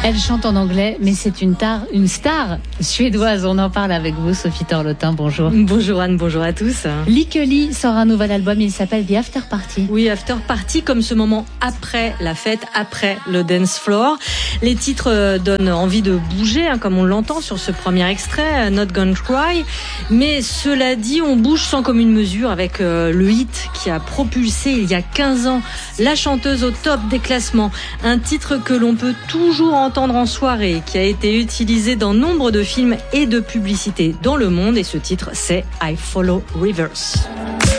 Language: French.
Elle chante en anglais, mais c'est une star suédoise. On en parle avec vous, Sophie Torlotin. Bonjour. Bonjour Anne, bonjour à tous. Likely sort un nouvel album, il s'appelle The After Party. Oui, After Party, comme ce moment après la fête, après le dance floor. Les titres donnent envie de bouger, comme on l'entend sur ce premier extrait, Not Gonna Cry. Mais cela dit, on bouge sans commune mesure avec le hit qui a propulsé il y a 15 ans la chanteuse au top des classements. Un titre que l'on peut toujours entendre en soirée, qui a été utilisé dans nombre de films et de publicités dans le monde. Et ce titre, c'est I Follow Rivers.